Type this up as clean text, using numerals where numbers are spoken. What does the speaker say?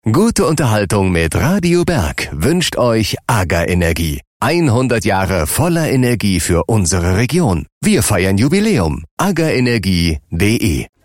Gute Unterhaltung mit Radio Berg wünscht euch AGA Energie. 100 Jahre voller Energie für unsere Region. Wir feiern Jubiläum. agaenergie.de